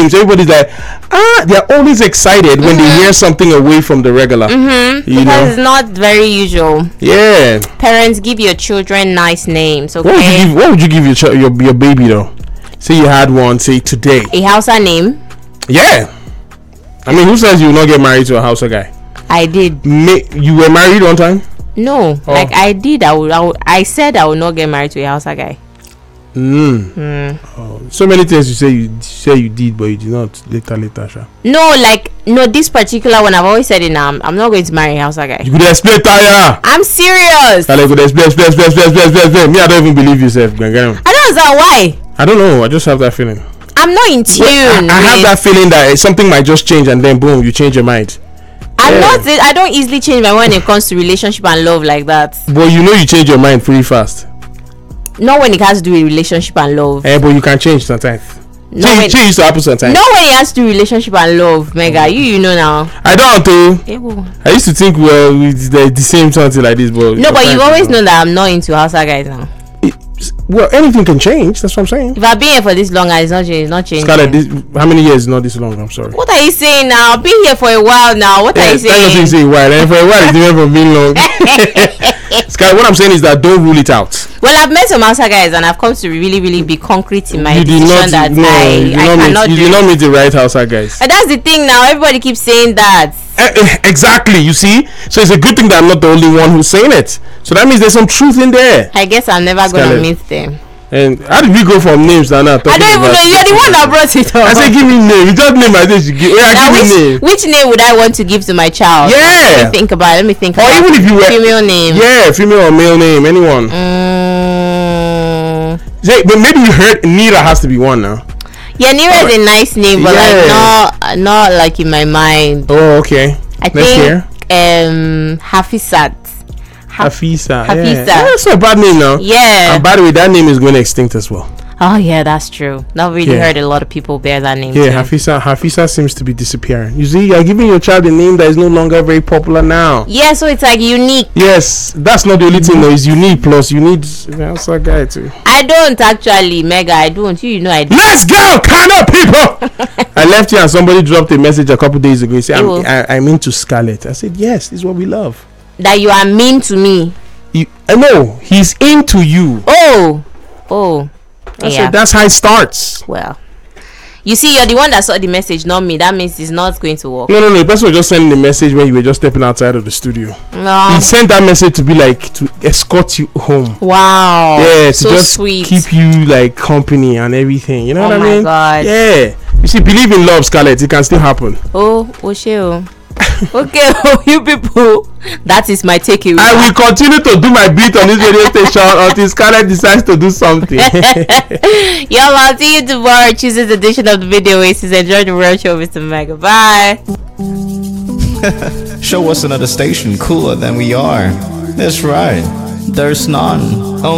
names, everybody's like, they're always excited when they hear something away from the regular. Because it's not very usual. Yeah. Parents, give your children nice names, okay? What would you give your baby though? Say you had one, say today. A Hausa name? Yeah. I mean, who says you will not get married to a Hausa guy? I did. You were married one time? No, like I did. I said I would not get married to a Hausa guy. So many things you say you did, but you did not later. Sha. No, this particular one I've always said it now. I'm not going to marry a Hausa guy. You could explain, Taya. I'm serious. I could explain. Me, I don't even believe yourself. I don't understand why. I don't know. I just have that feeling. I'm not in tune. I have that feeling that something might just change and then boom, you change your mind. I don't easily change my mind when it comes to relationship and love like that. But you change your mind pretty fast. Not when it has to do with relationship and love. But you can change sometimes. Change used to happen sometimes. Not when it has to do with relationship and love, Mega. You know now. I don't. I used to think with the same something like this, but no. But you've always known that I'm not into Hausa guys now. Well, anything can change. That's what I'm saying. If I've been here for this long and it's not changing. Scarlett, how many years is not this long? I'm sorry. What are you saying now? I've been here for a while now. What are you saying? That's what you say, while. And for a while, it's different from being long. Scarlett, what I'm saying is that don't rule it out. Well, I've met some Hausa guys and I've come to really, really be concrete in my decision that you did not meet the right Hausa guys. And that's the thing now. Everybody keeps saying that. Exactly, you see, so it's a good thing that I'm not the only one who's saying it. So that means there's some truth in there. I guess I'm never gonna meet them. And how did we go from names now? I don't even know. You're the one that brought it up. I said give me name. You just name. I think you give. Give me name. Which name would I want to give to my child? Yeah. Let me think about it. Or even if you were female name. Yeah, female or male name, anyone. But maybe you heard Nira has to be one now. Yeah, Nira is a nice name, but like not like in my mind. Oh, okay. I think Hafisat. Hafisa. Hafisa. Yeah. That's not a bad name now. Yeah. And by the way, that name is going extinct as well. Oh yeah, that's true. Not really heard a lot of people bear that name. Yeah, too. Hafisa seems to be disappearing. You see, you're giving your child a name that is no longer very popular now. Yeah, so it's like unique. Yes, that's not the only thing though. It's unique. Plus, you need a guy too. I don't actually, Mega. I don't. You know I don't. Let's go, Kano people. I left here and somebody dropped a message a couple days ago. He said, "I'm into Scarlett." I said, "Yes, this is what we love." That you are mean to me. No, he's into you. Oh. I said that's how it starts. Well, you see, you're the one that saw the message, not me. That means it's not going to work. No. The person was just sending the message when you were just stepping outside of the studio. No. He sent that message to be like to escort you home. Wow. Yeah, to so just sweet. Keep you like company and everything. You know what I mean? Oh my God. Yeah. You see, believe in love, Scarlett. It can still happen. Sheo. Okay, you people, that is my takeaway. I will continue to do my bit on this radio station until Scarlett decides to do something. I'll see you tomorrow. Tuesday's edition of the Video Oasis. Enjoy the real show, Mr. Mega. Bye. Show us another station cooler than we are. That's right. There's none.